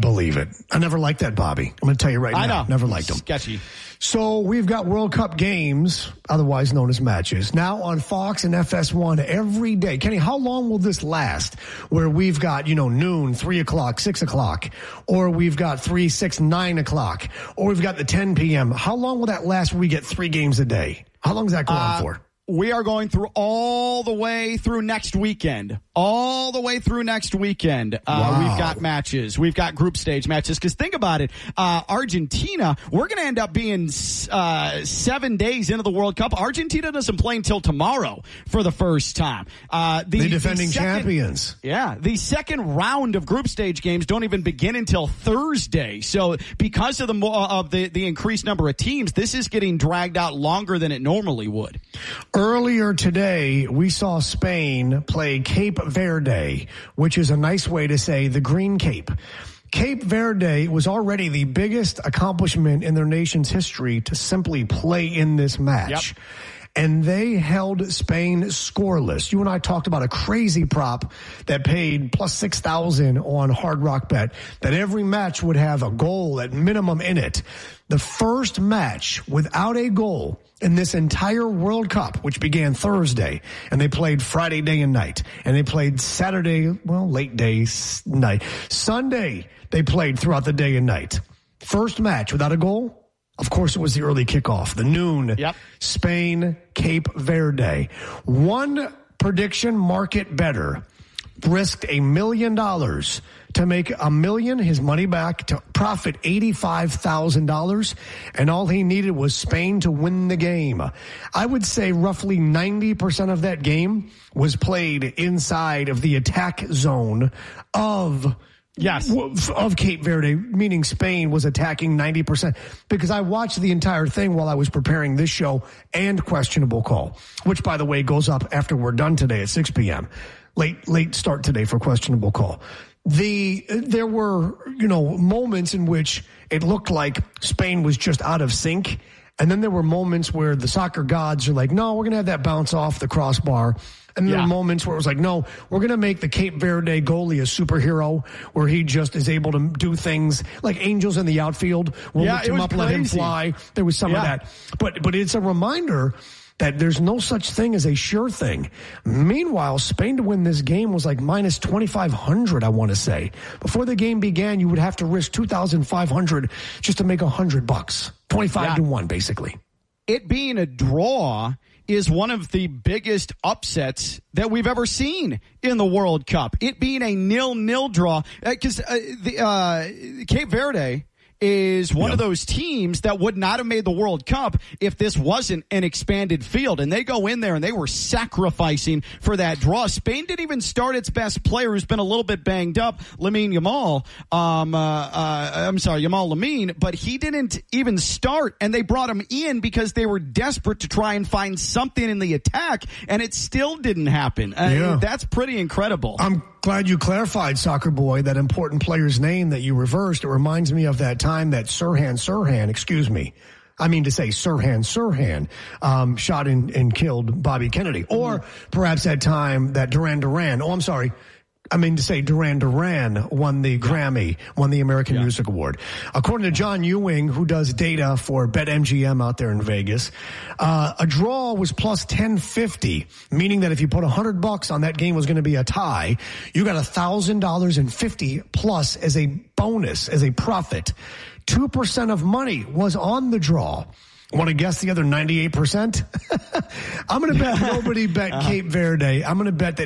believe it. I never liked that, Bobby. I'm going to tell you right now. I know. Never liked him. Sketchy. So we've got World Cup games, otherwise known as matches, now on Fox and FS1 every day. Kenny, how long will this last? Where we've got, noon, 3 o'clock, 6 o'clock, or we've got 3, 6, 9 o'clock, or we've got the 10 p.m. How long will that last where we get 3 games a day? How long does that go on for? We are going through all the way through next weekend. Wow. We've got matches. We've got group stage matches. Because think about it. Argentina, we're going to end up being 7 days into the World Cup. Argentina doesn't play until tomorrow for the first time. The defending champions. Yeah. The second round of group stage games don't even begin until Thursday. So because of the increased number of teams, this is getting dragged out longer than it normally would. Earlier today, we saw Spain play Cape Verde, which is a nice way to say the Green Cape. Cape Verde was already the biggest accomplishment in their nation's history to simply play in this match. Yep. And they held Spain scoreless. You and I talked about a crazy prop that paid plus 6,000 on Hard Rock Bet, that every match would have a goal at minimum in it. The first match without a goal in this entire World Cup, which began Thursday, and they played Friday day and night, and they played Saturday, late day, night. Sunday, they played throughout the day and night. First match without a goal. Of course, it was the early kickoff, the noon, Spain, Cape Verde. One prediction market better risked $1 million to make $1 million, his money back, to profit $85,000, and all he needed was Spain to win the game. I would say roughly 90% of that game was played inside of the attack zone of Cape Verde, meaning Spain was attacking 90%, because I watched the entire thing while I was preparing this show and Questionable Call, which, by the way, goes up after we're done today at 6 p.m. Late start today for Questionable Call. There were, moments in which it looked like Spain was just out of sync. And then there were moments where the soccer gods are like, no, we're going to have that bounce off the crossbar. And there were moments where it was like, no, we're going to make the Cape Verde goalie a superhero, where he just is able to do things like angels in the outfield. We'll lift him up, let him fly. There was some of that. But it's a reminder that there's no such thing as a sure thing. Meanwhile, Spain to win this game was like minus 2,500, I want to say. Before the game began, you would have to risk 2,500 just to make $100. 25 to 1, basically. It being a draw is one of the biggest upsets that we've ever seen in the World Cup. It being a 0-0 draw, because Cape Verde is one of those teams that would not have made the World Cup if this wasn't an expanded field. And they go in there and they were sacrificing for that draw. Spain didn't even start its best player, who's been a little bit banged up, Yamal Lamine, but he didn't even start, and they brought him in because they were desperate to try and find something in the attack, and it still didn't happen. That's pretty incredible. I'm glad you clarified, Soccer Boy, that important player's name that you reversed. It reminds me of that time that Sirhan, shot and killed Bobby Kennedy. Or perhaps that time that Duran Duran won the Grammy, won the American Music Award. According to John Ewing, who does data for BetMGM out there in Vegas, a draw was plus 1050, meaning that if you put $100 on that game was going to be a tie, you got $1,000.50 plus as a bonus, as a profit. 2% of money was on the draw. Want to guess the other 98%? I'm going to bet nobody bet Cape Verde. I'm going to bet that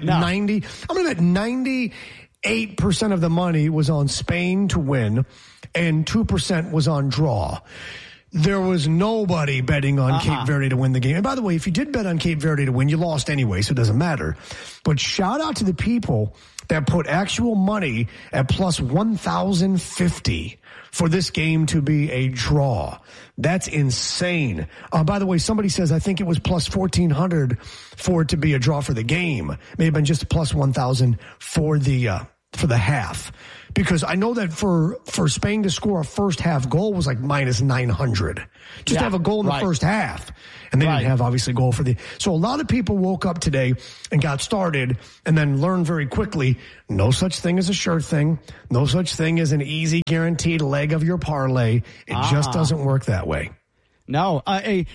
98% of the money was on Spain to win, and 2% was on draw. There was nobody betting on Cape Verde to win the game. And by the way, if you did bet on Cape Verde to win, you lost anyway, so it doesn't matter. But shout out to the people that put actual money at plus 1,050 for this game to be a draw. That's insane. By the way, somebody says, I think it was plus 1,400 for it to be a draw for the game. May have been just plus 1,000 for the half. Because I know that for Spain to score a first half goal was like minus 900. Just to have a goal in the first half. And they didn't have, obviously, a goal for the... So a lot of people woke up today and got started and then learned very quickly, no such thing as a sure thing. No such thing as an easy, guaranteed leg of your parlay. It just doesn't work that way. No, a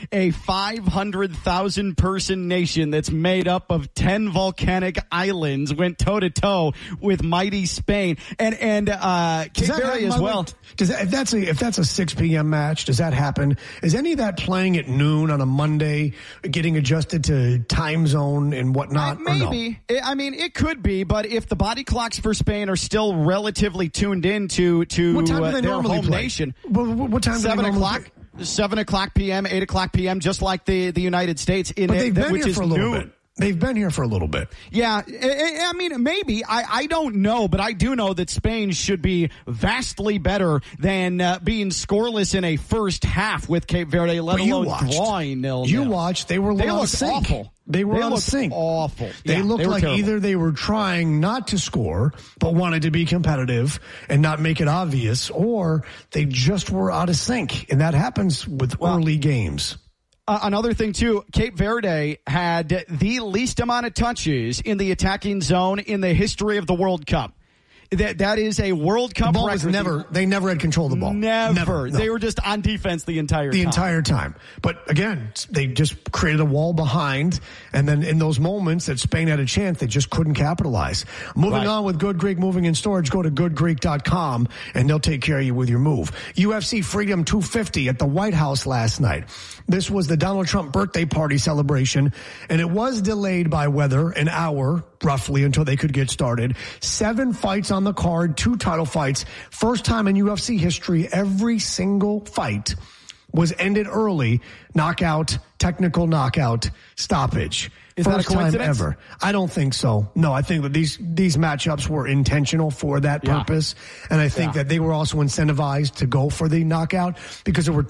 500,000 person nation that's made up of 10 volcanic islands went toe to toe with mighty Spain and Cape Verde as well. If that's a 6 p.m. match, does that happen? Is any of that playing at noon on a Monday, getting adjusted to time zone and whatnot? Maybe. No? I mean, it could be, but if the body clocks for Spain are still relatively tuned in to their home nation, what time? 7 o'clock. 7 o'clock p.m., 8 o'clock p.m., just like the United States. But they've been here for a little bit. They've been here for a little bit. Yeah, I mean, maybe. I don't know, but I do know that Spain should be vastly better than being scoreless in a first half with Cape Verde, let alone drawing 0-0. You watched. They were awful. They were out of sync. Awful. They looked like terrible. Either they were trying not to score, but wanted to be competitive and not make it obvious, or they just were out of sync. And that happens with early games. Another thing, too, Cape Verde had the least amount of touches in the attacking zone in the history of the World Cup. That is a World Cup record. They never had control of the ball. Never. No. They were just on defense the entire time. But again, they just created a wall behind, and then in those moments that Spain had a chance, they just couldn't capitalize. Moving on with Good Greek Moving and Storage, go to goodgreek.com, and they'll take care of you with your move. UFC Freedom 250 at the White House last night. This was the Donald Trump birthday party celebration, and it was delayed by weather an hour, roughly, until they could get started. 7 fights on the card, 2 title fights. First time in UFC history, every single fight was ended early. Knockout, technical knockout, stoppage. Is that a coincidence? Time ever. I don't think so. No, I think that these matchups were intentional for that purpose. And I think that they were also incentivized to go for the knockout because there were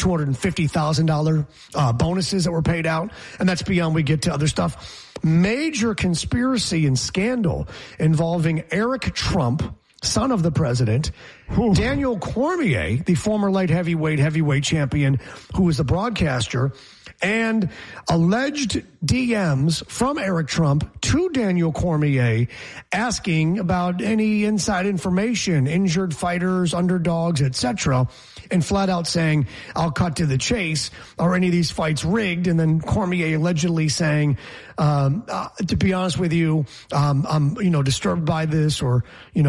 $250,000 bonuses that were paid out. And that's beyond we get to other stuff. Major conspiracy and scandal involving Eric Trump, son of the president, Daniel Cormier, the former light heavyweight champion, who was the broadcaster, and alleged DMs from Eric Trump to Daniel Cormier asking about any inside information, injured fighters, underdogs, etc., and flat out saying, I'll cut to the chase, are any of these fights rigged? And then Cormier allegedly saying, to be honest with you, I'm, disturbed by this, or,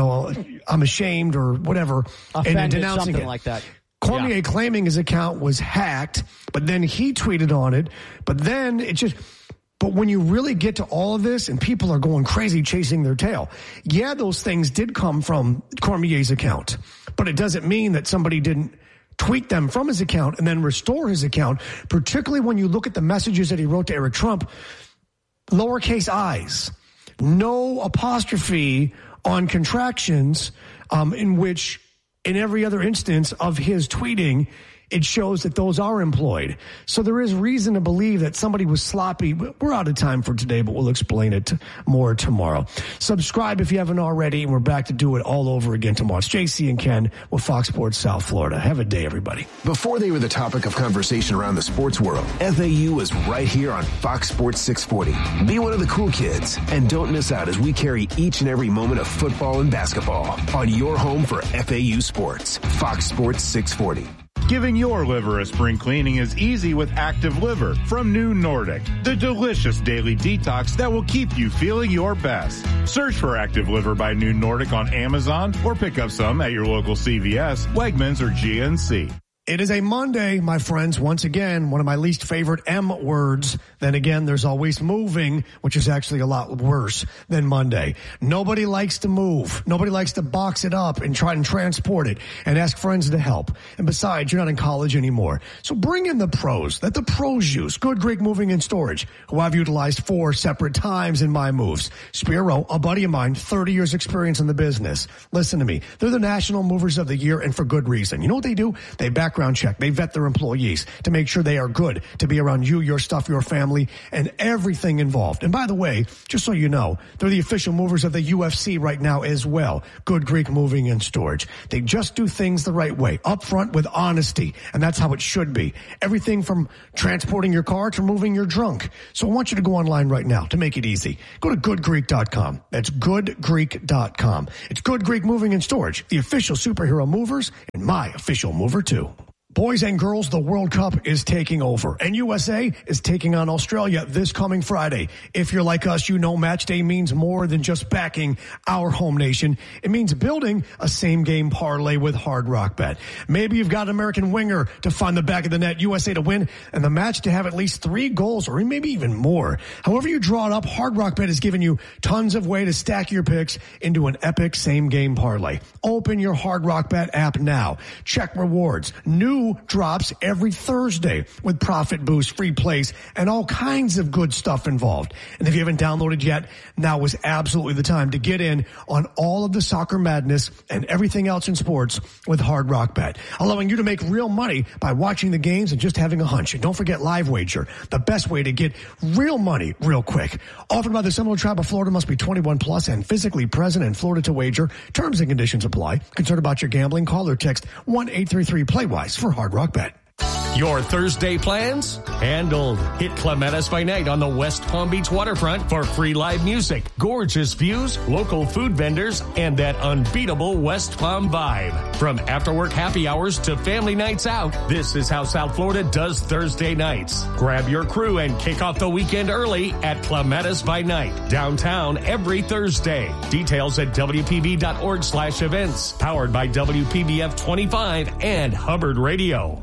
I'm ashamed or whatever. Offended, and denouncing something it. Like that. Cormier claiming his account was hacked, but then he tweeted on it. But then but when you really get to all of this and people are going crazy chasing their tail, those things did come from Cormier's account, but it doesn't mean that somebody didn't tweet them from his account and then restore his account, particularly when you look at the messages that he wrote to Eric Trump, lowercase i's, no apostrophe on contractions, in which in every other instance of his tweeting, it shows that those are employed. So there is reason to believe that somebody was sloppy. We're out of time for today, but we'll explain it more tomorrow. Subscribe if you haven't already, and we're back to do it all over again tomorrow. It's JC and Ken with Fox Sports South Florida. Have a day, everybody. Before they were the topic of conversation around the sports world, FAU was right here on Fox Sports 640. Be one of the cool kids, and don't miss out as we carry each and every moment of football and basketball on your home for FAU Sports, Fox Sports 640. Giving your liver a spring cleaning is easy with Active Liver from New Nordic, the delicious daily detox that will keep you feeling your best. Search for Active Liver by New Nordic on Amazon or pick up some at your local CVS, Wegmans, or GNC. It is a Monday, my friends. Once again, one of my least favorite M words. Then again, there's always moving, which is actually a lot worse than Monday. Nobody likes to move. Nobody likes to box it up and try and transport it and ask friends to help. And besides, you're not in college anymore. So bring in the pros. Let the pros use Good Greek Moving and Storage, who I've utilized 4 separate times in my moves. Spiro, a buddy of mine, 30 years experience in the business. Listen to me. They're the National Movers of the Year, and for good reason. You know what they do? They back background check. They vet their employees to make sure they are good to be around you, your stuff, your family, and everything involved. And by the way, just so you know, they're the official movers of the UFC right now as well. Good Greek Moving and Storage. They just do things the right way, up front with honesty, and that's how it should be. Everything from transporting your car to moving your junk. So I want you to go online right now to make it easy. Go to goodgreek.com. That's goodgreek.com. It's Good Greek Moving and Storage, the official superhero movers and my official mover too. Boys and girls, the World Cup is taking over, and USA is taking on Australia this coming Friday. If you're like us, you know match day means more than just backing our home nation. It means building a same-game parlay with Hard Rock Bet. Maybe you've got an American winger to find the back of the net, USA to win, and the match to have at least 3 goals or maybe even more. However you draw it up, Hard Rock Bet has given you tons of way to stack your picks into an epic same-game parlay. Open your Hard Rock Bet app now. Check rewards. New drops every Thursday with profit boost, free plays, and all kinds of good stuff involved. And if you haven't downloaded yet, now is absolutely the time to get in on all of the soccer madness and everything else in sports with Hard Rock Bet, allowing you to make real money by watching the games and just having a hunch. And don't forget Live Wager, the best way to get real money real quick. Offered by the Seminole Tribe of Florida, must be 21 plus and physically present in Florida to wager. Terms and conditions apply. Concerned about your gambling? Call or text 1-833-PLAY-WISE for Hard Rock Bet. Your Thursday plans? Handled. Hit Clematis by Night on the West Palm Beach waterfront for free live music, gorgeous views, local food vendors, and that unbeatable West Palm vibe. From after-work happy hours to family nights out, this is how South Florida does Thursday nights. Grab your crew and kick off the weekend early at Clematis by Night, downtown every Thursday. Details at WPB.org/events. Powered by WPBF 25 and Hubbard Radio.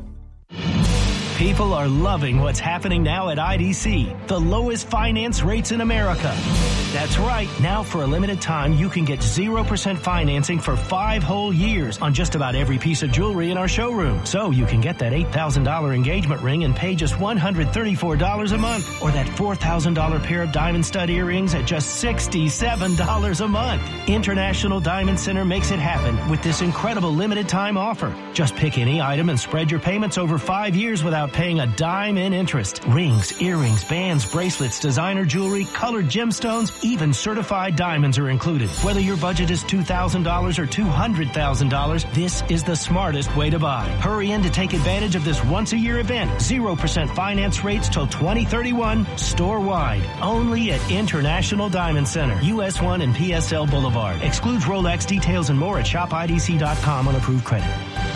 People are loving what's happening now at IDC, the lowest finance rates in America. That's right. Now for a limited time, you can get 0% financing for 5 whole years on just about every piece of jewelry in our showroom. So you can get that $8,000 engagement ring and pay just $134 a month, or that $4,000 pair of diamond stud earrings at just $67 a month. International Diamond Center makes it happen with this incredible limited time offer. Just pick any item and spread your payments over 5 years without paying a dime in interest. Rings, earrings, bands, bracelets, designer jewelry, colored gemstones, even certified diamonds are included. Whether your budget is $2,000 or $200,000, this is the smartest way to buy. Hurry in to take advantage of this once-a-year event. 0% finance rates till 2031, store-wide. Only at International Diamond Center, US 1 and PSL Boulevard. Excludes Rolex. Details and more at shopidc.com on approved credit.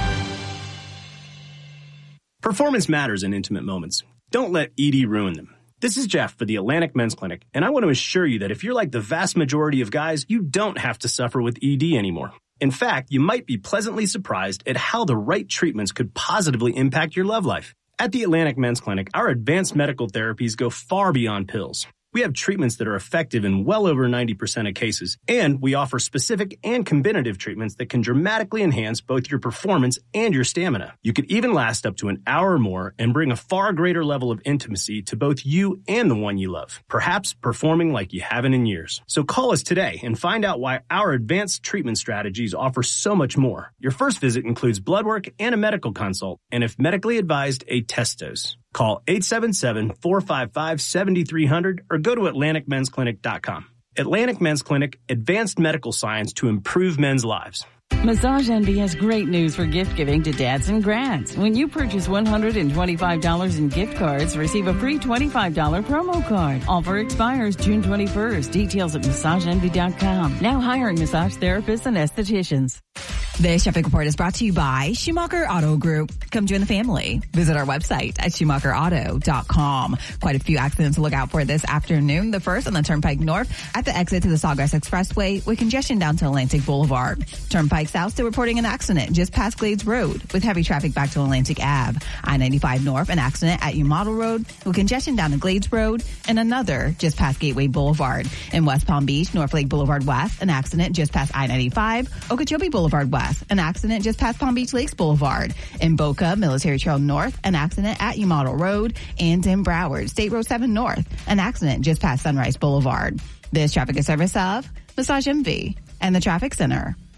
Performance matters in intimate moments. Don't let ED ruin them. This is Jeff for the Atlantic Men's Clinic, and I want to assure you that if you're like the vast majority of guys, you don't have to suffer with ED anymore. In fact, you might be pleasantly surprised at how the right treatments could positively impact your love life. At the Atlantic Men's Clinic, our advanced medical therapies go far beyond pills. We have treatments that are effective in well over 90% of cases, and we offer specific and combinative treatments that can dramatically enhance both your performance and your stamina. You could even last up to an hour or more and bring a far greater level of intimacy to both you and the one you love, perhaps performing like you haven't in years. So call us today and find out why our advanced treatment strategies offer so much more. Your first visit includes blood work and a medical consult, and if medically advised, a test dose. Call 877-455-7300 or go to AtlanticMen'sClinic.com. Atlantic Men's Clinic, advanced medical science to improve men's lives. Massage Envy has great news for gift giving to dads and grads. When you purchase $125 in gift cards, receive a free $25 promo card. Offer expires June 21st. Details at MassageEnvy.com. Now hiring massage therapists and estheticians. This traffic report is brought to you by Schumacher Auto Group. Come join the family. Visit our website at SchumacherAuto.com. Quite a few accidents to look out for this afternoon. The first on the Turnpike North at the exit to the Sawgrass Expressway with congestion down to Atlantic Boulevard. Turnpike South still reporting an accident just past Glades Road with heavy traffic back to Atlantic Ave. I-95 North, an accident at Model Road with congestion down to Glades Road and another just past Gateway Boulevard. In West Palm Beach, North Lake Boulevard West, an accident just past I-95. Okeechobee Boulevard West, an accident just past Palm Beach Lakes Boulevard. In Boca, Military Trail North, an accident at Model Road. And in Broward, State Road 7 North, an accident just past Sunrise Boulevard. This traffic is service of Massage Envy and the Traffic Center.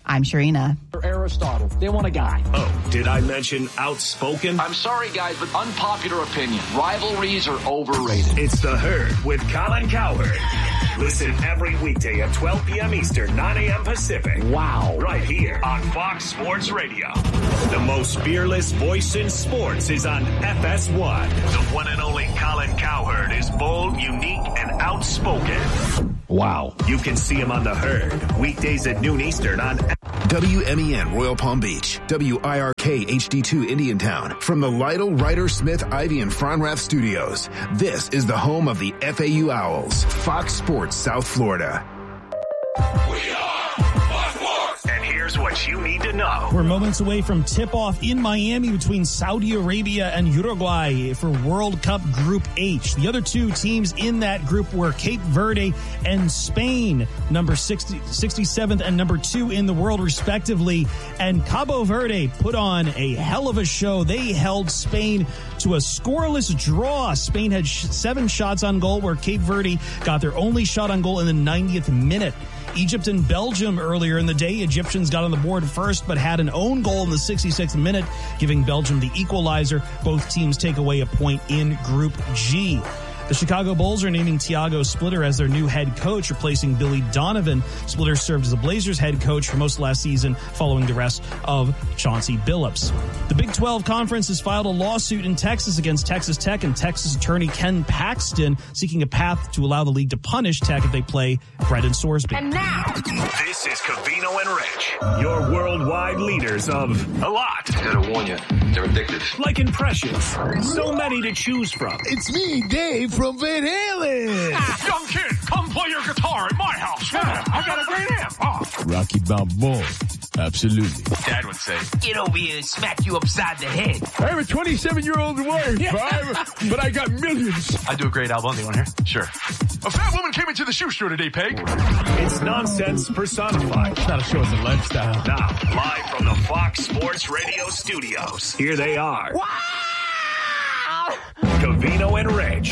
I'm Sharina. Aristotle. They want a guy. Oh, did I mention outspoken? I'm sorry, guys, but unpopular opinion. Rivalries are overrated. It's The Herd with Colin Cowherd. Listen every weekday at 12 p.m. Eastern, 9 a.m. Pacific. Wow. Right here on Fox Sports Radio. The most fearless voice in sports is on FS1. The one and only Colin Cowherd is bold, unique, and outspoken. Wow. You can see him on The Herd, weekdays at noon Eastern on WMEN Royal Palm Beach, WIRK HD2 Indiantown. From the Lytle, Ryder, Smith, Ivy, and Fronrath studios, this is the home of the FAU Owls, Fox Sports South Florida. We are Fox Sports. And here's what you need to know. We're moments away from tip-off in Miami between Saudi Arabia and Uruguay for World Cup Group H. The other two teams in that group were Cape Verde and Spain, number 67th and number 2 in the world, respectively. And Cabo Verde put on a hell of a show. They held Spain to a scoreless draw. Spain had 7 shots on goal, where Cape Verde got their only shot on goal in the 90th minute. Egypt and Belgium earlier in the day. Egyptians got on the board first, but had an own goal in the 66th minute, giving Belgium the equalizer. Both teams take away a point in Group G. The Chicago Bulls are naming Thiago Splitter as their new head coach, replacing Billy Donovan. Splitter served as the Blazers head coach for most of last season, following the rest of Chauncey Billups. The Big 12 Conference has filed a lawsuit in Texas against Texas Tech and Texas attorney Ken Paxton, seeking a path to allow the league to punish Tech if they play Brendan Sorsby. And now, this is Covino and Rich, your worldwide leaders of a lot. Gotta warn you, they're addicted. Like impressions, so many to choose from. It's me, Dave, from Van Halen. Young kid, come play your guitar at my house. Yeah, I got a great amp. Oh. Rocky Balboa. Absolutely. Dad would say, get over here and smack you upside the head. I have a 27-year-old wife, but I got millions. I do a great album. Do you want to hear? Sure. A fat woman came into the shoe store today, Peg. It's nonsense personified. It's not a show, it's a lifestyle. Now, live from the Fox Sports Radio studios, here they are. Wow! Covino and Rich.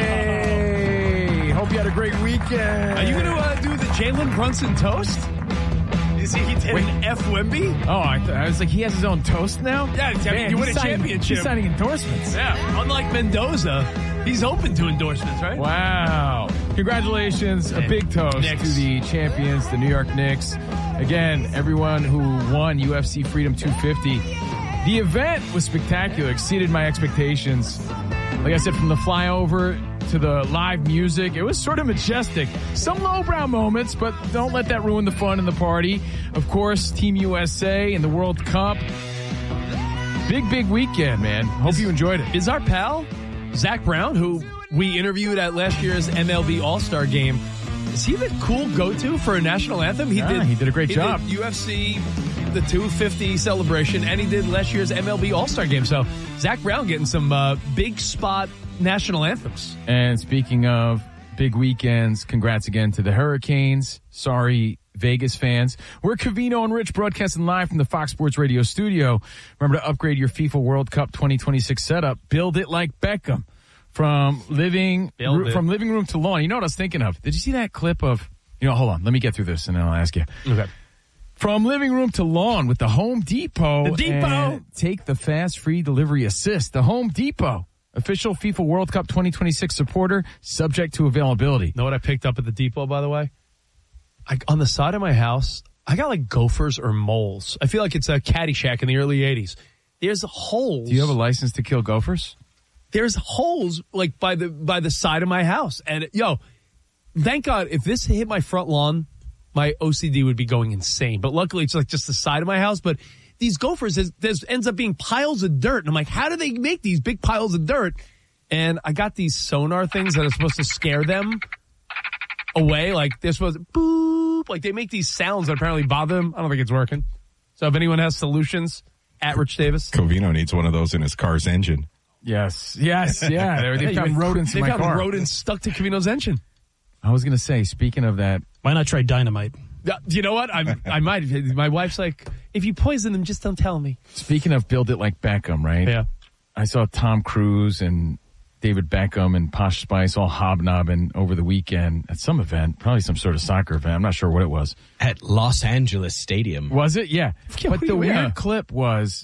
Hey, hope you had a great weekend. Are you going to do the Jalen Brunson toast? Is he an F. Wemby? Oh, I was like, he has his own toast now? Yeah, man, you win a championship. He's signing endorsements. Yeah, unlike Mendoza, he's open to endorsements, right? Wow. Congratulations. A big toast to the champions, the New York Knicks. Again, everyone who won UFC Freedom 250. The event was spectacular, exceeded my expectations. Like I said, from the flyover to the live music, it was sort of majestic. Some lowbrow moments, but don't let that ruin the fun and the party. Of course, Team USA and the World Cup. Big weekend, man. Hope you enjoyed it. Is our pal, Zach Brown, who we interviewed at last year's MLB All-Star Game, is he the cool go-to for a national anthem? He did a great job. Did UFC, the 250 celebration, and he did last year's MLB All-Star Game. So Zach Brown getting some big spot national anthems. And speaking of big weekends, congrats again to the Hurricanes. Sorry, Vegas fans. We're Covino and Rich, broadcasting live from the Fox Sports Radio studio. Remember to upgrade your FIFA World Cup 2026 setup. Build it like Beckham. From living room to lawn. You know what I was thinking of? Did you see that clip of, hold on, let me get through this and then I'll ask you. Okay. From living room to lawn with the Home Depot. The Depot. And take the fast free delivery assist. The Home Depot. Official FIFA World Cup 2026 supporter, subject to availability. Know what I picked up at the Depot, by the way? On the side of my house, I got like gophers or moles. I feel like it's a Caddyshack in the early 80s. There's holes. Do you have a license to kill gophers? There's holes like by the side of my house. And thank God, if this hit my front lawn, my OCD would be going insane. But luckily it's like just the side of my house. But these gophers, there ends up being piles of dirt. And I'm like, how do they make these big piles of dirt? And I got these sonar things that are supposed to scare them away. Like they're supposed to boop. Like they make these sounds that apparently bother them. I don't think it's working. So if anyone has solutions, at Rich Davis. Covino needs one of those in his car's engine. Yes, yeah. They found rodents in my car. They found rodents stuck to Covino's engine. I was going to say, speaking of that. Why not try dynamite? You know what? I might. My wife's like, if you poison them, just don't tell me. Speaking of build it like Beckham, right? Yeah. I saw Tom Cruise and David Beckham and Posh Spice all hobnobbing over the weekend at some event, probably some sort of soccer event. I'm not sure what it was. At Los Angeles Stadium. Was it? Yeah. But the weird clip was,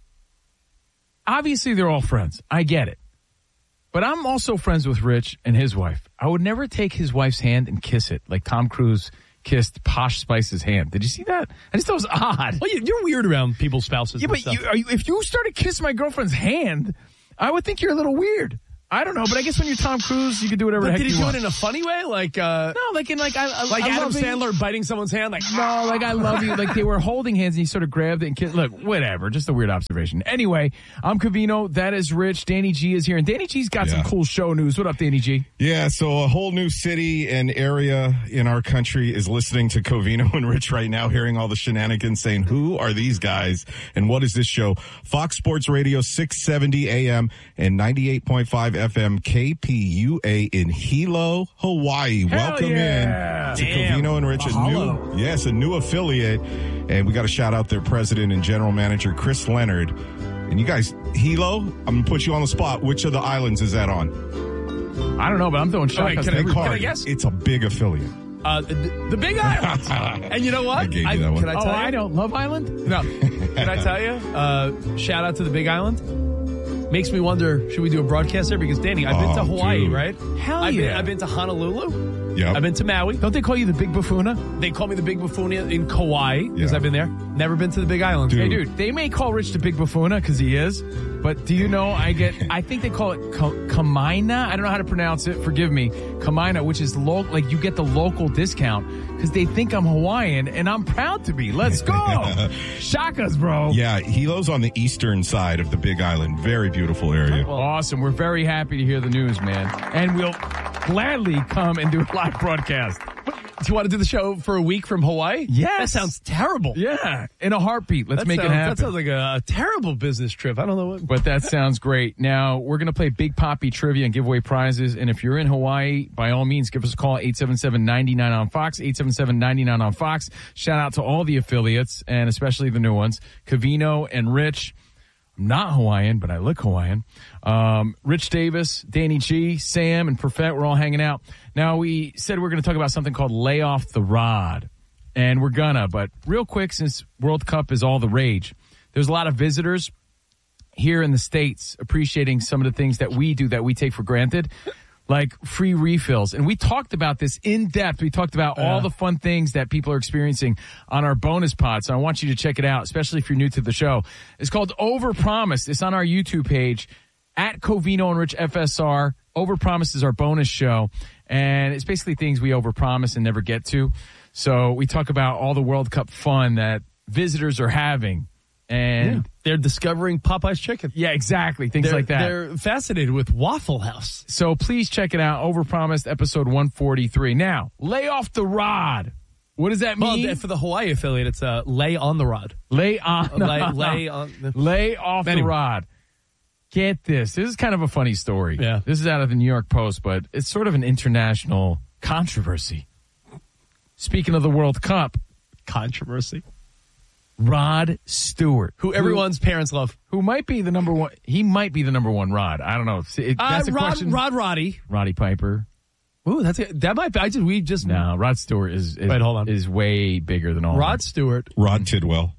obviously they're all friends. I get it. But I'm also friends with Rich and his wife. I would never take his wife's hand and kiss it like Tom Cruise kissed Posh Spice's hand. Did you see that? I just thought it was odd. Well, you're weird around people's spouses. Yeah, but if you started kissing my girlfriend's hand, I would think you're a little weird. I don't know, but I guess when you're Tom Cruise, you can do whatever the heck you want. Did he do it in a funny way? Like, no, like in Adam Sandler biting someone's hand? Like, no, like I love you. Like they were holding hands and he sort of grabbed it and kissed. Look, whatever. Just a weird observation. Anyway, I'm Covino. That is Rich. Danny G is here. And Danny G's got some cool show news. What up, Danny G? Yeah, so a whole new city and area in our country is listening to Covino and Rich right now, hearing all the shenanigans, saying, who are these guys? And what is this show? Fox Sports Radio, 670 AM and 98.5 FM, KPUA in Hilo, Hawaii. Welcome in to Covino and Rich, a new affiliate. And we got to shout out their president and general manager, Chris Leonard. And you guys, Hilo, I'm going to put you on the spot. Which of the islands is that on? I don't know, but I'm throwing shots. Can I guess? It's a big affiliate. The Big Island. And you know what? I gave you that one. Can I tell you? I don't love Island? No. Can I tell you? Shout out to the Big Island. Makes me wonder, should we do a broadcast there? Because, Danny, I've been to Hawaii, right? Hell yeah. I've been to Honolulu. Yep. I've been to Maui. Don't they call you the Big Bufuna? They call me the Big Bufuna in Kauai because I've been there. Never been to the Big Island. Hey, dude, they may call Rich the Big Bufuna because he is. But do you know, I think they call it Kamaina. I don't know how to pronounce it. Forgive me. Kamaina, which is like you get the local discount because they think I'm Hawaiian and I'm proud to be. Let's go. Shock us, bro. Yeah, Hilo's on the eastern side of the Big Island. Very beautiful area. Well, awesome. We're very happy to hear the news, man. And we'll gladly come and do a live broadcast. Do you want to do the show for a week from Hawaii? Yes. That sounds terrible. Yeah. In a heartbeat. Let's make it happen. That sounds like a terrible business trip. I don't know what. But that sounds great. Now, we're going to play Big Papi Trivia and give away prizes. And if you're in Hawaii, by all means, give us a call, 877-99 on Fox, 877-99 on Fox. Shout out to all the affiliates, and especially the new ones, Covino and Rich. I'm not Hawaiian, but I look Hawaiian. Rich Davis, Danny G, Sam, and Perfect, we're all hanging out. Now, we said we're going to talk about something called Lay Off the Rod. And we're gonna, but real quick, since World Cup is all the rage, there's a lot of visitors here in the States appreciating some of the things that we do that we take for granted, like free refills. And we talked about this in depth. We talked about all the fun things that people are experiencing on our bonus pod. So I want you to check it out, especially if you're new to the show. It's called Overpromise. It's on our YouTube page at Covino and Rich FSR. Overpromise is our bonus show. And it's basically things we overpromise and never get to. So we talk about all the World Cup fun that visitors are having. And they're discovering Popeye's chicken. Yeah, exactly. Things like that. They're fascinated with Waffle House. So please check it out. Overpromised, episode 143. Now, lay off the rod. What does that mean? Well, for the Hawaii affiliate, it's lay on the rod. Lay on. lay on. Lay off the rod. Get this. This is kind of a funny story. Yeah. This is out of the New York Post, but it's sort of an international controversy. Speaking of the World Cup. Controversy. Rod Stewart, who everyone's parents love, who might be the number one. He might be the number one Rod. I don't know. That's a question. Roddy Piper. Ooh, that might be. No, Rod Stewart is wait, hold on. Is way bigger than all. Rod Stewart, Rod Tidwell,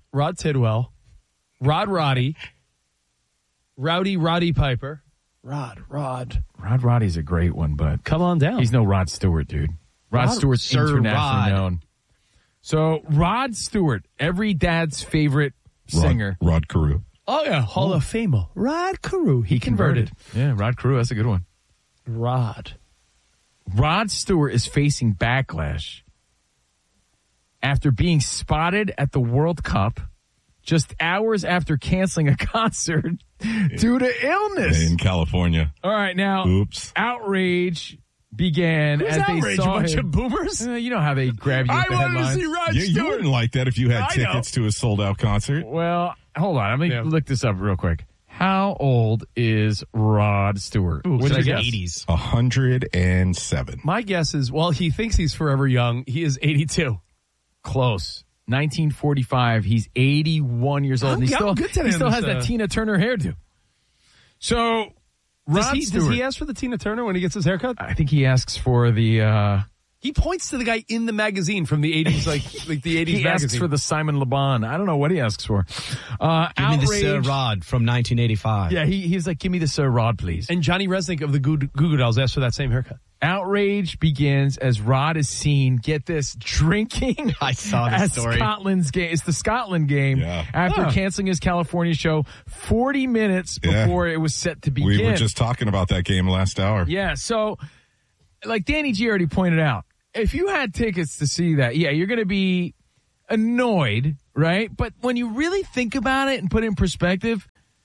Roddy, Rowdy Piper, Rod. Roddy's a great one, but come on down. He's no Rod Stewart, dude. Rod Stewart's internationally known. So, Rod Stewart, every dad's favorite singer. Rod Carew. Oh, yeah. Hall of Famer. Rod Carew. He converted. Yeah, Rod Carew. That's a good one. Rod Stewart is facing backlash after being spotted at the World Cup just hours after canceling a concert due to illness. In California. All right, now, outrage began as they saw a bunch him. of boomers? You know how they grab you with the headline. I wanted to see Rod Stewart. You wouldn't like that if you had tickets to a sold-out concert. Well, hold on. Let me look this up real quick. How old is Rod Stewart? What's your guess? 80s. 107. My guess is, well, he thinks he's forever young. He is 82. Close. 1945. He's 81 years old. And he still has that Tina Turner hairdo. So, Does he ask for the Tina Turner when he gets his haircut? I think he asks for the... He points to the guy in the magazine from the 80s, like the 80s he magazine. asks for the Simon Le Bon. I don't know what he asks for. Give me the Sir Rod from 1985. Yeah, he's like, give me the Sir Rod, please. And Johnny Resnick of the Goo Goo Dolls asked for that same haircut. Outrage begins as Rod is seen, get this, drinking I saw this story. Scotland's game. It's the Scotland game after canceling his California show 40 minutes before it was set to begin. We were just talking about that game last hour. Yeah, so like Danny G already pointed out, if you had tickets to see that, you're going to be annoyed, right? But when you really think about it and put it in perspective,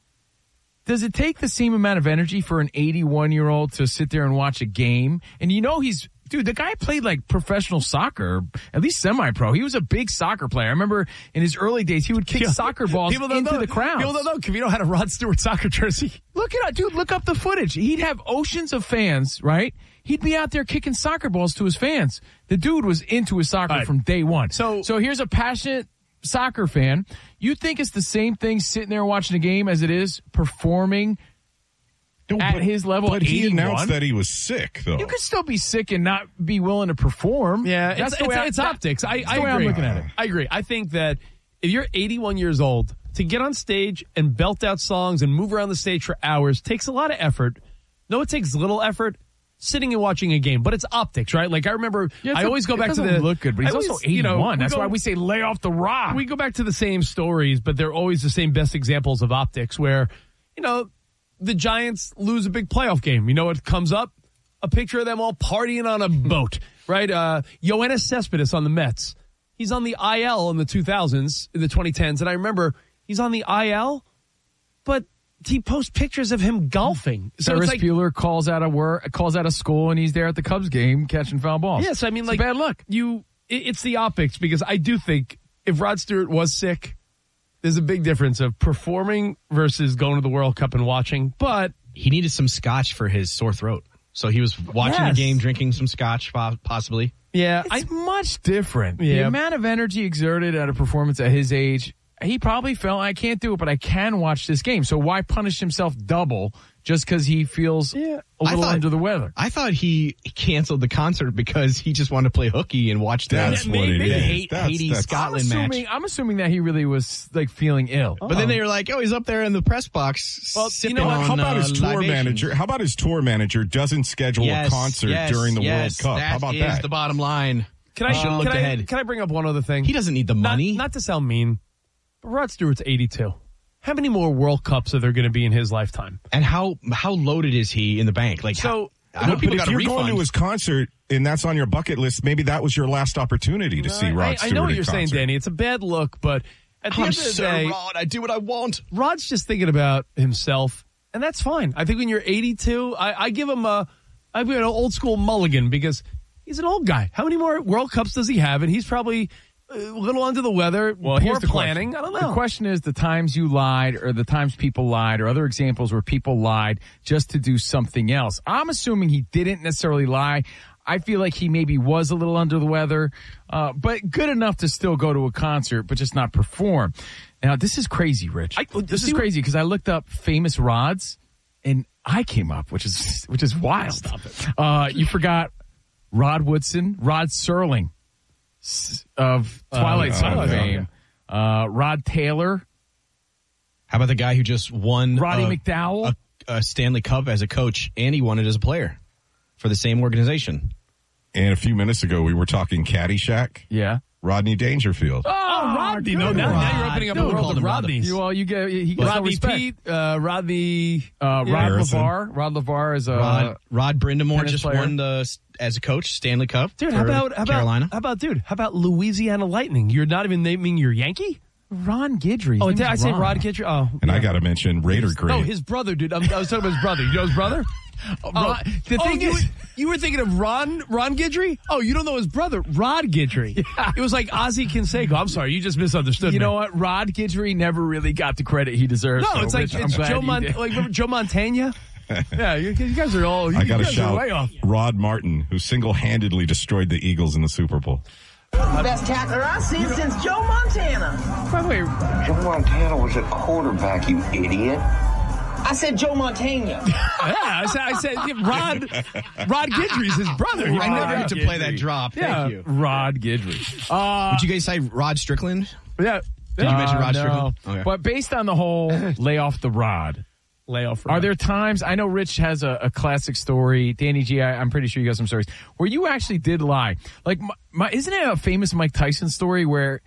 does it take the same amount of energy for an 81-year-old to sit there and watch a game? And the guy played like professional soccer, at least semi-pro. He was a big soccer player. I remember in his early days, he would kick soccer balls into the crowd. People don't know. Cavino had a Rod Stewart soccer jersey. Look up the footage. He'd have oceans of fans, right? He'd be out there kicking soccer balls to his fans. The dude was into his soccer from day one. So here's a passionate soccer fan. You think it's the same thing sitting there watching a game as it is performing at his level? But he announced that he was sick, though. You could still be sick and not be willing to perform. Yeah, it's optics. I agree. I'm looking at it. I agree. I think that if you're 81 years old, to get on stage and belt out songs and move around the stage for hours takes a lot of effort. No, it takes little effort. Sitting and watching a game, but it's optics, right? Like I remember, I always go back to the look good, but he's also 81. That's why we say lay off the rock. We go back to the same stories, but they're always the same best examples of optics where, the Giants lose a big playoff game. You know what comes up? A picture of them all partying on a boat, right? Yoenis Cespedes on the Mets. He's on the IL in the 2000s, in the 2010s, and I remember he's on the IL, but he posts pictures of him golfing. So Ferris Bueller calls out of school, and he's there at the Cubs game catching foul balls. Yes, I mean, it's bad luck. It's the optics, because I do think if Rod Stewart was sick, there's a big difference of performing versus going to the World Cup and watching. But he needed some scotch for his sore throat, so he was watching the game, drinking some scotch, possibly. Yeah, it's much different. Yeah. The amount of energy exerted at a performance at his age. He probably felt, I can't do it, but I can watch this game. So why punish himself double just because he feels a little under the weather? I thought he canceled the concert because he just wanted to play hooky and watch the Haiti-Scotland match. I'm assuming that he really was like feeling ill. But then they were like, he's up there in the press box sipping on how about his tour libations. manager? How about his tour manager doesn't schedule a concert during the World Cup? How about that? That is the bottom line. Can I bring up one other thing? He doesn't need the money. Not to sound mean. Rod Stewart's 82. How many more World Cups are there going to be in his lifetime? And how loaded is he in the bank? Like, but if you're going to his concert and that's on your bucket list, maybe that was your last opportunity to see Rod Stewart. I know what you're saying, Danny. It's a bad look, but at the end of the day, Rod, I do what I want. Rod's just thinking about himself, and that's fine. I think when you're 82, I give him an old school mulligan because he's an old guy. How many more World Cups does he have? And he's probably a little under the weather. Well, here's the planning. Question. I don't know. The question is the times you lied or the times people lied or other examples where people lied just to do something else. I'm assuming he didn't necessarily lie. I feel like he maybe was a little under the weather, but good enough to still go to a concert, but just not perform. Now, this is crazy, Rich. This is crazy because I looked up famous Rods and I came up, which is wild. Stop it. You forgot Rod Woodson, Rod Serling of Twilight Zone fame. Rod Taylor. How about the guy who just won Roddy McDowell? A Stanley Cup as a coach, and he won it as a player for the same organization. And a few minutes ago, we were talking Caddyshack. Yeah. Rodney Dangerfield. Oh, Rodney. No, now you're opening up a world of Rodneys. You get Rodney Pete, Rodney... Rod LeVar. Rod LeVar is a... Rod Brindamore just player. won as a coach, Stanley Cup. Dude, for Carolina. How about Louisiana Lightning? You're not even naming your Yankee? Ron Guidry. Oh, did I say Rod Guidry? Oh. And I got to mention Raider Green. No, his brother, dude. I was talking about his brother. You know his brother? The thing is, you were thinking of Ron Guidry? Oh, you don't know his brother, Rod Guidry. Yeah. It was like Ozzie Canseco. I'm sorry, you just misunderstood. You know what? Rod Guidry never really got the credit he deserves. No, it's like remember Joe Montana. Yeah, you guys are all. I got to shout way off. Rod Martin, who single-handedly destroyed the Eagles in the Super Bowl. Best tackler I've seen since Joe Montana. By the way, Joe Montana was a quarterback, you idiot. I said Joe Montana. I said Rod Guidry's his brother. I never get to play that drop. Thank you. Rod Guidry. Would you guys say Rod Strickland? Yeah. Did you mention Rod no. Strickland? Okay. But based on the whole lay off the rod, are there times, I know Rich has a classic story, Danny G, I'm pretty sure you got some stories, where you actually did lie. Like, isn't it a famous Mike Tyson story where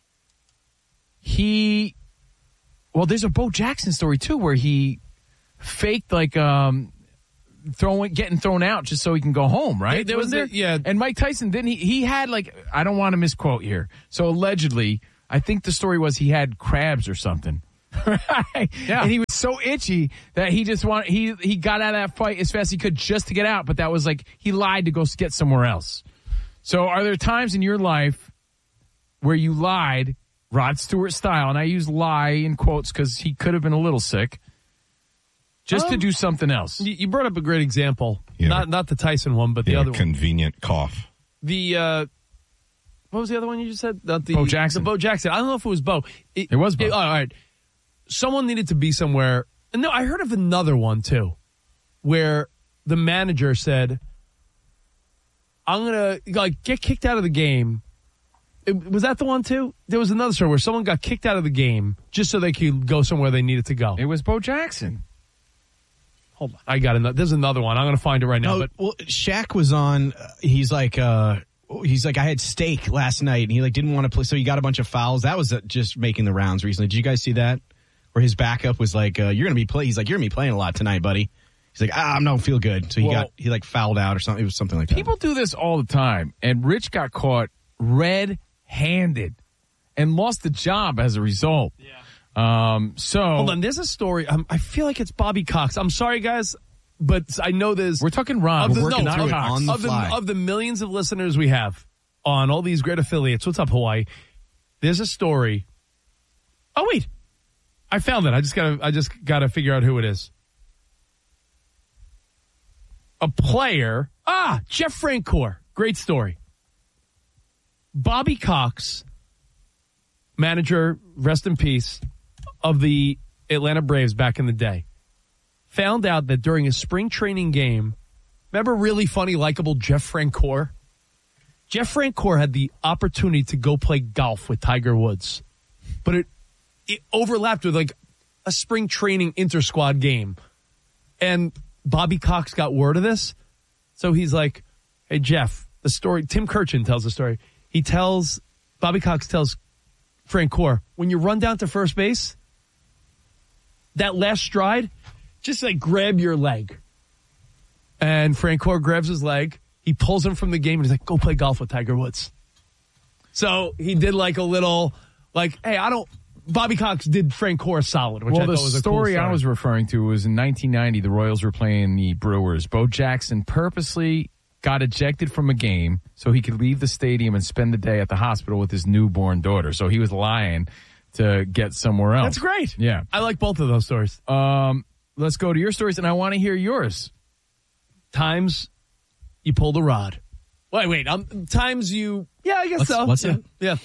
there's a Bo Jackson story too, where he faked like getting thrown out just so he can go home, right? Yeah. And Mike Tyson, didn't he had like, I don't want to misquote here. So allegedly, I think the story was he had crabs or something. Right? Yeah. And he was so itchy that he just he got out of that fight as fast as he could just to get out, but that was like he lied to go get somewhere else. So are there times in your life where you lied Rod Stewart style, and I use lie in quotes because he could have been a little sick, just to do something else? You brought up a great example. Yeah. Not the Tyson one, but the other one. Convenient cough. What was the other one you just said? Bo Jackson. The Bo Jackson. I don't know if it was Bo. It was Bo. All right. Someone needed to be somewhere. And no, I heard of another one, too, where the manager said, I'm going to get kicked out of the game. Was that the one, too? There was another story where someone got kicked out of the game just so they could go somewhere they needed to go. It was Bo Jackson. Hold on. I got another. There's another one. I'm going to find it right now. Shaq was on. He's like, I had steak last night, and he didn't want to play, so he got a bunch of fouls. That was just making the rounds recently. Did you guys see that? Where his backup was like, "You're going to be playing." He's like, "You're going to be playing a lot tonight, buddy." He's like, "I don't feel good." So he fouled out or something. It was something like that. People do this all the time, and Rich got caught red-handed and lost the job as a result. Yeah. Hold on. There's a story. I feel like it's Bobby Cox. I'm sorry, guys. But I know there's... We're talking Ron. We're working through it on the fly. Of the millions of listeners we have on all these great affiliates, what's up, Hawaii? There's a story. Oh, wait. I found it. I just gotta figure out who it is. A player. Jeff Francoeur. Great story. Bobby Cox, manager, rest in peace, of the Atlanta Braves back in the day, found out that during a spring training game, remember really funny, likable Jeff Francoeur? Jeff Francoeur had the opportunity to go play golf with Tiger Woods, but it overlapped with like a spring training inter-squad game. And Bobby Cox got word of this, so he's like, hey, Jeff, the story, Tim Kirchin tells the story. Bobby Cox tells Francoeur, when you run down to first base, that last stride, just grab your leg. And Francoeur grabs his leg. He pulls him from the game and he's like, go play golf with Tiger Woods. So he did a little, hey, Bobby Cox did Francoeur solid, which I thought was a cool story. The story I was referring to was in 1990, the Royals were playing the Brewers. Bo Jackson purposely got ejected from a game so he could leave the stadium and spend the day at the hospital with his newborn daughter. So he was lying to get somewhere else. That's great. Yeah. I like both of those stories. Let's go to your stories, and I want to hear yours. Times you pull the rod. Wait. Times you... Yeah, I guess so. What's that? Yeah.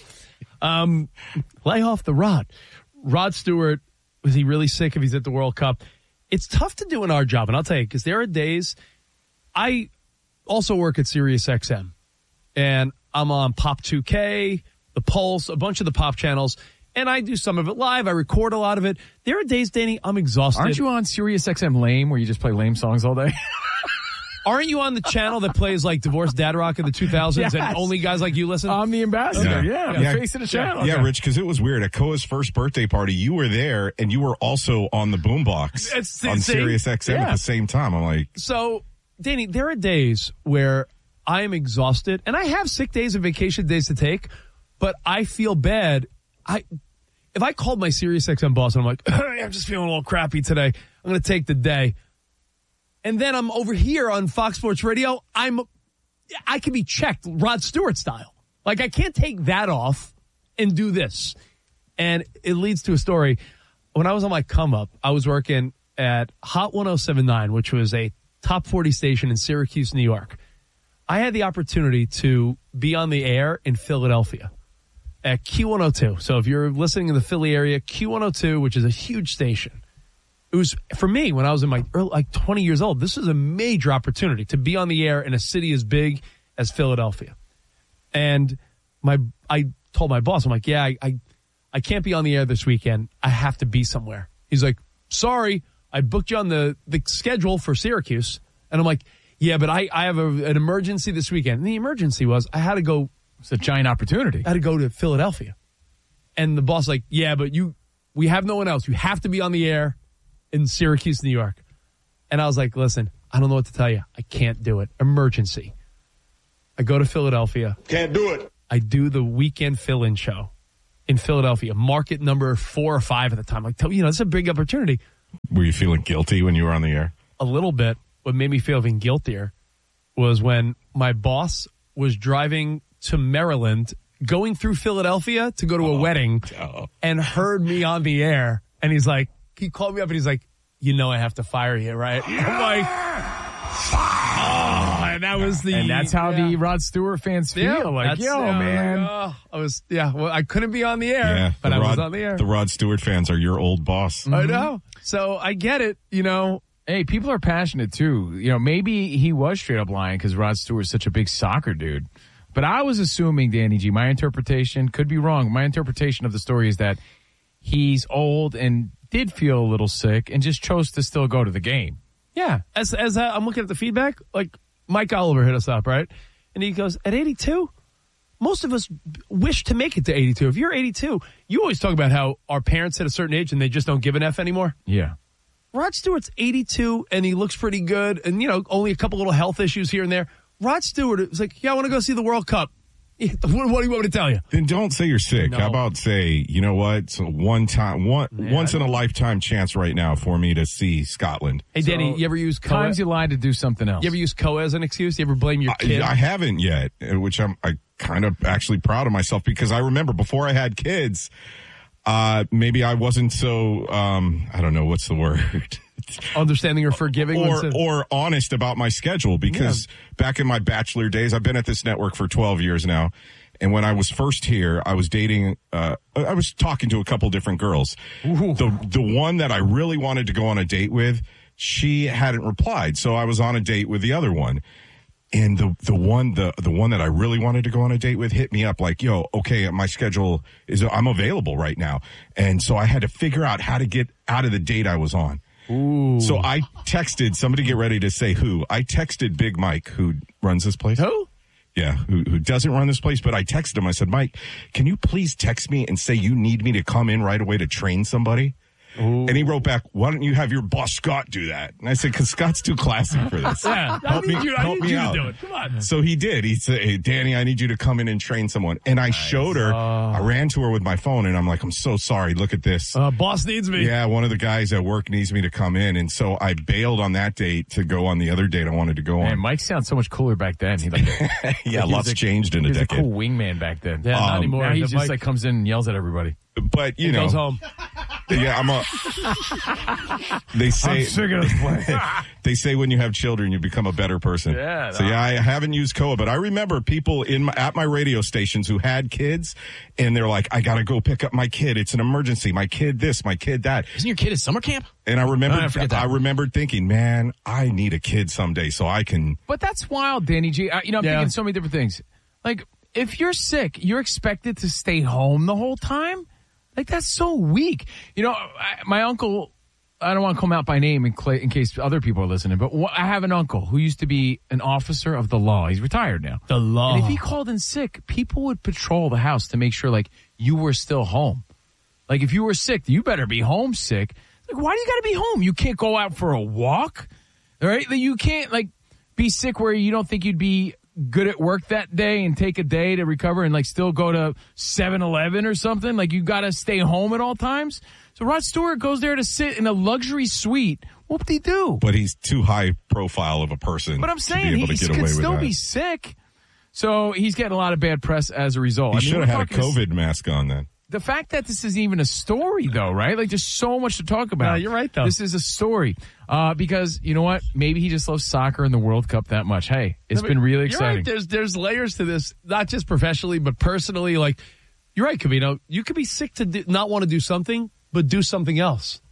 Lay off the rod. Rod Stewart, was he really sick if he's at the World Cup? It's tough to do in our job, and I'll tell you, because there are days... I also work at Sirius XM, and I'm on Pop 2K, The Pulse, a bunch of the pop channels, and I do some of it live. I record a lot of it. There are days, Danny, I'm exhausted. Aren't you on Sirius XM Lame, where you just play lame songs all day? Aren't you on the channel that plays Divorced Dad Rock in the 2000s yes. and only guys like you listen? I'm the ambassador. Yeah. The face of the channel. Yeah, Rich, because it was weird. At Koa's first birthday party, you were there, and you were also on the boombox on Sirius XM at the same time. I'm like... So... Danny, there are days where I am exhausted, and I have sick days and vacation days to take, but I feel bad. If I called my SiriusXM boss and I'm like, hey, I'm just feeling a little crappy today, I'm going to take the day. And then I'm over here on Fox Sports Radio, I can be checked Rod Stewart style. I can't take that off and do this. And it leads to a story. When I was on my come up, I was working at Hot 107.9, which was a top 40 station in Syracuse, New York. I had the opportunity to be on the air in Philadelphia at Q102. So if you're listening in the Philly area, Q102, which is a huge station. it was for me when I was in my early, 20 years old. This was a major opportunity to be on the air in a city as big as Philadelphia. And I told my boss, I'm like, yeah, I can't be on the air this weekend. I have to be somewhere. He's like, sorry, I booked you on the schedule for Syracuse. And I'm like, yeah, but I have an emergency this weekend. And the emergency was I had to go. It's a giant opportunity. I had to go to Philadelphia. And the boss like, yeah, but we have no one else. You have to be on the air in Syracuse, New York. And I was like, listen, I don't know what to tell you. I can't do it. Emergency. I go to Philadelphia. Can't do it. I do the weekend fill-in show in Philadelphia, market number 4 or 5 at the time. Like, it's a big opportunity. Were you feeling guilty when you were on the air? A little bit. What made me feel even guiltier was when my boss was driving to Maryland, going through Philadelphia to go to a wedding, and heard me on the air. And he's like, he called me up and he's like, I have to fire you, right? I'm like, and that was and that's how the Rod Stewart fans feel. Man. I couldn't be on the air, but I was on the air. The Rod Stewart fans are your old boss. I know. So I get it, Hey, people are passionate too. Maybe he was straight up lying because Rod Stewart's such a big soccer dude. But I was assuming, Danny G, my interpretation, could be wrong. My interpretation of the story is that he's old and did feel a little sick and just chose to still go to the game. Yeah. As I'm looking at the feedback, like Mike Oliver hit us up, right? And he goes, at 82, most of us wish to make it to 82. If you're 82, you always talk about how our parents hit a certain age and they just don't give an F anymore. Yeah. Rod Stewart's 82 and he looks pretty good and, only a couple little health issues here and there. Rod Stewart was like, yeah, I want to go see the World Cup. What do you want me to tell you? Then don't say you're sick. No. How about say, you know what? It's once in a lifetime chance right now for me to see Scotland. Hey, Danny, you ever use COA? Times you lied to do something else. You ever use COA as an excuse? You ever blame your kid? I haven't yet, which I kind of actually proud of myself because I remember before I had kids, maybe I wasn't so, I don't know, what's the word? Understanding or forgiving or honest about my schedule because back in my bachelor days, I've been at this network for 12 years now. And when I was first here, I was dating, I was talking to a couple different girls. Ooh. The one that I really wanted to go on a date with, she hadn't replied. So I was on a date with the other one. And the one that I really wanted to go on a date with hit me up like, yo, okay, my schedule I'm available right now. And so I had to figure out how to get out of the date I was on. Ooh. So I texted, somebody get ready to say who. I texted Big Mike, who runs this place. Who? Yeah, who doesn't run this place. But I texted him. I said, Mike, can you please text me and say you need me to come in right away to train somebody? Ooh. And he wrote back, why don't you have your boss Scott do that? And I said, because Scott's too classy for this. Yeah, help me out. To do it. Come on. So he did. He said, hey, Danny, I need you to come in and train someone. And I showed her. I ran to her with my phone and I'm like, I'm so sorry. Look at this. Boss needs me. Yeah, one of the guys at work needs me to come in. And so I bailed on that date to go on the other date I wanted to go on. Man, Mike sounds so much cooler back then. Yeah, lots changed in a decade. He was a cool wingman back then. Yeah, not anymore. Now he just like comes in and yells at everybody. But, you know. Goes home. Yeah, they say, I'm sick of this place. They say when you have children, you become a better person. Yeah. So I haven't used COA, but I remember people at my radio stations who had kids and they're like, I got to go pick up my kid. It's an emergency. My kid this, my kid that. Isn't your kid at summer camp? And I remembered thinking, man, I need a kid someday so I can. But that's wild, Danny G. I'm thinking so many different things. Like, if you're sick, you're expected to stay home the whole time? Like, that's so weak. My uncle, I don't want to come out by name in case other people are listening, but I have an uncle who used to be an officer of the law. He's retired now. The law. And if he called in sick, people would patrol the house to make sure, like, you were still home. Like, if you were sick, you better be home sick. Like, why do you got to be home? You can't go out for a walk, all right? You can't, like, be sick where you don't think you'd be good at work that day and take a day to recover and like still go to 7-Eleven or something. Like, you got to stay home at all times. So Rod Stewart goes there to sit in a luxury suite. What would he do? But he's too high profile of a person. But I'm saying he could still be sick. So he's getting a lot of bad press as a result. He should have had a COVID mask on then. The fact that this is even a story, though, right? Like, there's so much to talk about. No, you're right, though. This is a story. Because, you know what? Maybe he just loves soccer and the World Cup that much. Hey, it's been really exciting. You're right. There's layers to this, not just professionally, but personally. Like, you're right, Covino. You could be sick to not want to do something, but do something else.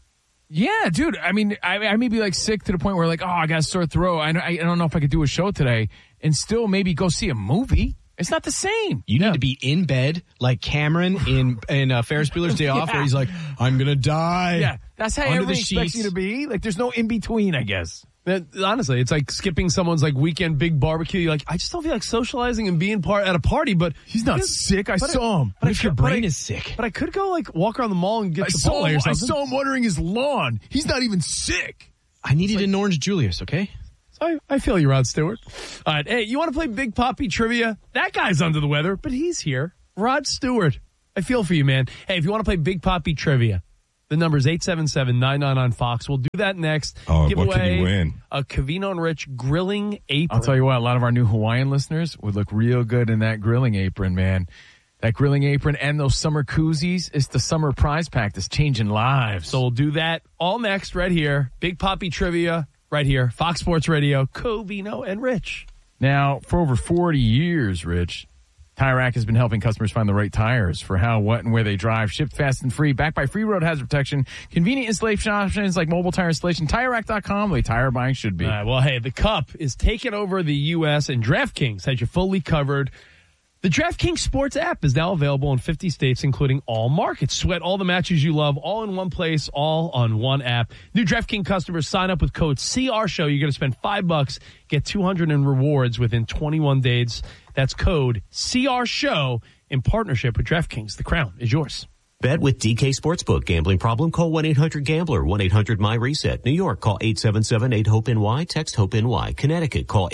Yeah, dude. I mean, I may be like sick to the point where like, oh, I got a sore throat. I don't know if I could do a show today and still maybe go see a movie. It's not the same. You need to be in bed like Cameron in Ferris Bueller's Day Off, where he's like, I'm going to die. Yeah, that's how everyone expects you to be. Like, there's no in between, I guess. Honestly, it's like skipping someone's like weekend big barbecue. You're like, I just don't feel like socializing and being at a party, but he's not sick. I saw him. What if your brain is sick? But I could go like walk around the mall and get Chipotle or something. I saw him watering his lawn. He's not even sick. I needed an Orange Julius, okay? I feel you, Rod Stewart. All right, hey, you want to play Big Papi Trivia? That guy's under the weather, but he's here. Rod Stewart. I feel for you, man. Hey, if you want to play Big Papi Trivia, the number is 877-99-FOX. We'll do that next. Oh, what can you win? A Covino and Rich grilling apron. I'll tell you what, a lot of our new Hawaiian listeners would look real good in that grilling apron, man. That grilling apron and those summer koozies, it's the summer prize pack that's changing lives. So we'll do that all next right here. Big Papi Trivia right here. Fox Sports Radio, Covino and Rich. Now, for over 40 years, Rich, Tire Rack has been helping customers find the right tires for how, what, and where they drive. Shipped fast and free, backed by free road hazard protection, convenient installation options like mobile tire installation, TireRack.com, the way tire buying should be. Well, hey, the Cup is taking over the U.S., and DraftKings has you fully covered. The DraftKings Sports app is now available in 50 states, including all markets. Sweat all the matches you love, all in one place, all on one app. New DraftKings customers sign up with code CRSHOW. You're going to spend $5, get $200 in rewards within 21 days. That's code CRSHOW in partnership with DraftKings. The crown is yours. Bet with DK Sportsbook. Gambling problem? Call 1-800-GAMBLER. 1-800-MY-RESET. New York, call 877-8-HOPE-NY. Text HOPE-NY. Connecticut, call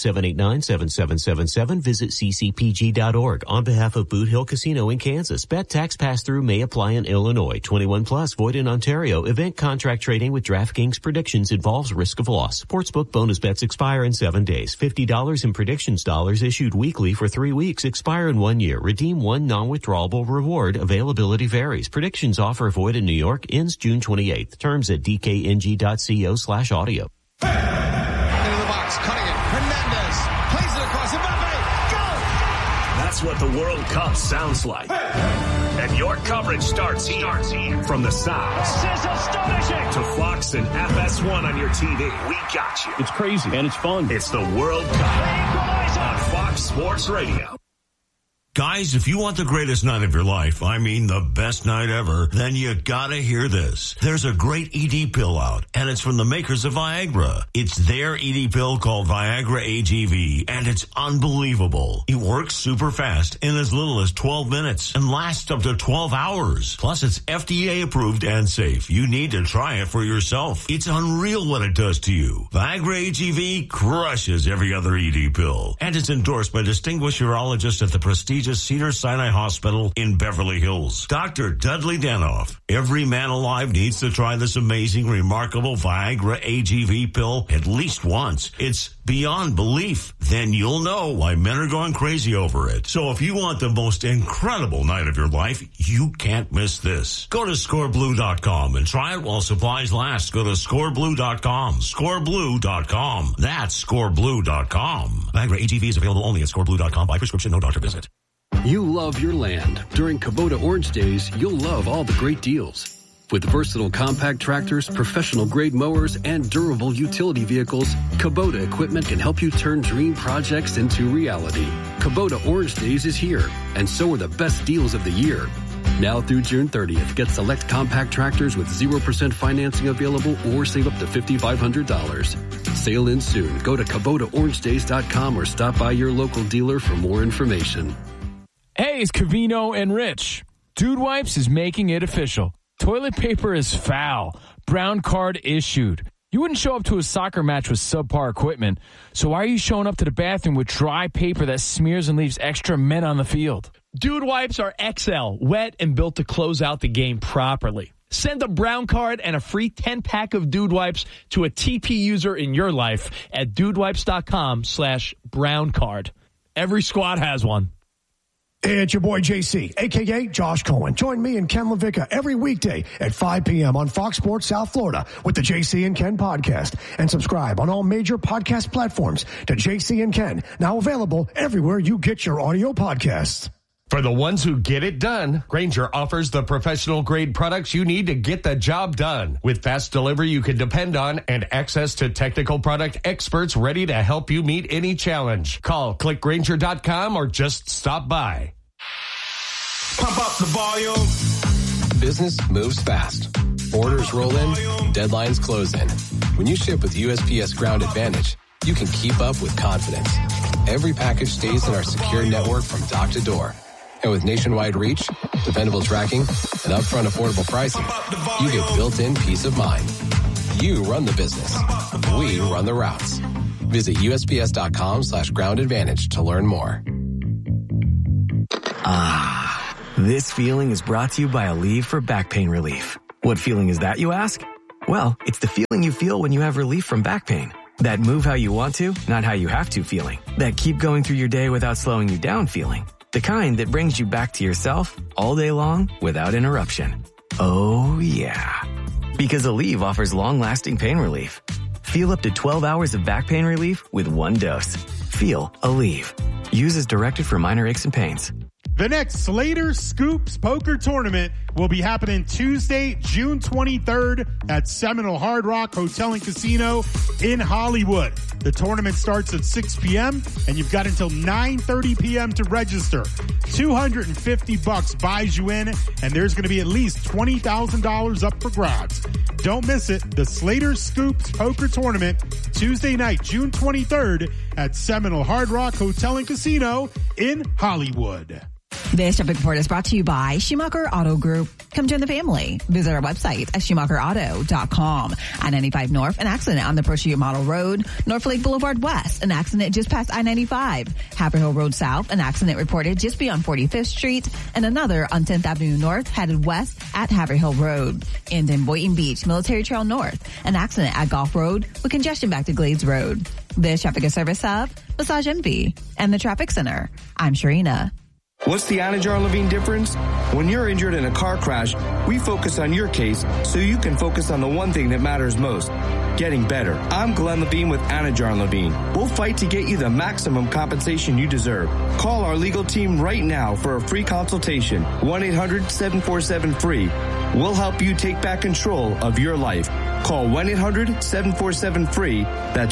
888-789-7777. Visit ccpg.org. On behalf of Boot Hill Casino in Kansas, bet tax pass-through may apply in Illinois. 21 plus, void in Ontario. Event contract trading with DraftKings predictions involves risk of loss. Sportsbook bonus bets expire in 7 days. $50 in predictions dollars issued weekly for 3 weeks. Expire in 1 year. Redeem one non-withdrawable reward. Availability varies. Predictions offer void in New York. Ends June 28th. Terms at dkng.co/audio. Into the box, cutting it. Hernandez plays it across. Mbappe, go! That's what the World Cup sounds like. And your coverage starts here. From the sounds This is astonishing. to Fox and FS1 on your TV. We got you. It's crazy and it's fun. It's the World Cup on Fox Sports Radio. Guys, if you want the greatest night of your life, I mean the best night ever, then you gotta hear this. There's a great ED pill out, and it's from the makers of Viagra. It's their ED pill called Viagra AGV, and it's unbelievable. It works super fast in as little as 12 minutes and lasts up to 12 hours. Plus, it's FDA approved and safe. You need to try it for yourself. It's unreal what it does to you. Viagra AGV crushes every other ED pill, and it's endorsed by distinguished urologists at the prestigious Cedars-Sinai Hospital in Beverly Hills. Dr. Dudley Danoff. Every man alive needs to try this amazing, remarkable Viagra AGV pill at least once. It's beyond belief. Then you'll know why men are going crazy over it. So if you want the most incredible night of your life, you can't miss this. Go to scoreblue.com and try it while supplies last. Go to scoreblue.com. Scoreblue.com. That's scoreblue.com. Viagra AGV is available only at scoreblue.com by prescription, no doctor visit. You love your land. During Kubota Orange Days, you'll love all the great deals. With versatile compact tractors, professional-grade mowers, and durable utility vehicles, Kubota equipment can help you turn dream projects into reality. Kubota Orange Days is here, and so are the best deals of the year. Now through June 30th, get select compact tractors with 0% financing available or save up to $5,500. Sale ends soon. Go to KubotaOrangeDays.com or stop by your local dealer for more information. Hey, it's Covino and Rich. Dude Wipes is making it official. Toilet paper is foul. Brown card issued. You wouldn't show up to a soccer match with subpar equipment, so why are you showing up to the bathroom with dry paper that smears and leaves extra men on the field? Dude Wipes are XL, wet and built to close out the game properly. Send a brown card and a free 10-pack of Dude Wipes to a TP user in your life at dudewipes.com/brown card. Every squad has one. Hey, it's your boy JC, a.k.a. Josh Cohen. Join me and Ken LaVicka every weekday at 5 p.m. on Fox Sports South Florida with the JC and Ken podcast. And subscribe on all major podcast platforms to JC and Ken, now available everywhere you get your audio podcasts. For the ones who get it done, Grainger offers the professional grade products you need to get the job done. With fast delivery you can depend on and access to technical product experts ready to help you meet any challenge. Call clickgrainger.com or just stop by. Pump up the volume. Business moves fast. Orders roll in, deadlines close in. When you ship with USPS Ground Advantage, you can keep up with confidence. Every package stays in our secure network from dock to door. And with nationwide reach, dependable tracking, and upfront affordable pricing, you get built-in peace of mind. You run the business. We run the routes. Visit USPS.com/Ground Advantage to learn more. This feeling is brought to you by Aleve for back pain relief. What feeling is that, you ask? Well, it's the feeling you feel when you have relief from back pain. That move how you want to, not how you have to feeling. That keep going through your day without slowing you down feeling. The kind that brings you back to yourself all day long without interruption. Oh yeah. Because Aleve offers long-lasting pain relief. Feel up to 12 hours of back pain relief with one dose. Feel Aleve. Use as directed for minor aches and pains. The next Slater Scoops Poker Tournament will be happening Tuesday, June 23rd at Seminole Hard Rock Hotel and Casino in Hollywood. The tournament starts at 6 p.m. and you've got until 9:30 p.m. to register. $250 buys you in, and there's going to be at least $20,000 up for grabs. Don't miss it. The Slater Scoops Poker Tournament, Tuesday night, June 23rd at Seminole Hard Rock Hotel and Casino in Hollywood. This traffic report is brought to you by Schumacher Auto Group. Come join the family. Visit our website at SchumacherAuto.com. I-95 North, an accident on the Prosciutto Model Road. North Lake Boulevard West, an accident just past I-95. Haverhill Road South, an accident reported just beyond 45th Street. And another on 10th Avenue North, headed west at Haverhill Road. And in Boynton Beach, Military Trail North, an accident at Golf Road with congestion back to Glades Road. This traffic is service of Massage Envy and the Traffic Center. I'm Sharina. What's the Anajar Levine difference? When you're injured in a car crash, we focus on your case so you can focus on the one thing that matters most, getting better. I'm Glenn Levine with Anajar Levine. We'll fight to get you the maximum compensation you deserve. Call our legal team right now for a free consultation. 1-800-747-FREE. We'll help you take back control of your life. Call 1-800-747-FREE. That's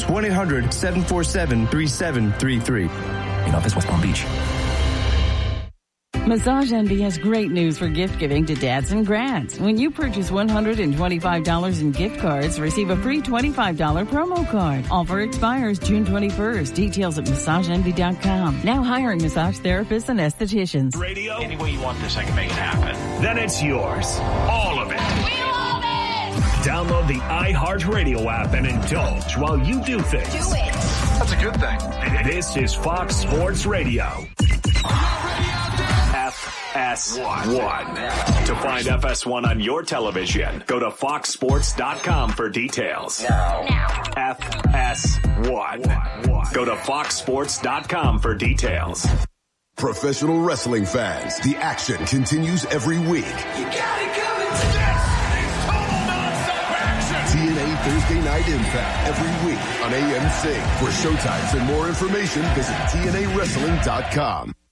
1-800-747-3733. In office, West Palm Beach. Massage Envy has great news for gift giving to dads and grads. When you purchase $125 in gift cards, receive a free $25 promo card. Offer expires June 21st. Details at MassageEnvy.com. Now hiring massage therapists and estheticians. Radio. Any way you want this, I can make it happen. Then it's yours. All of it. We love it! Download the iHeartRadio app and indulge while you do things. Do it. That's a good thing. This is Fox Sports Radio. FS1. To find FS1 on your television, go to foxsports.com for details. Now. FS1. Go to foxsports.com for details. Professional wrestling fans, the action continues every week. You got it coming. This is total non-stop action. TNA Thursday Night Impact every week on AMC. For showtimes and more information, visit TNAWrestling.com.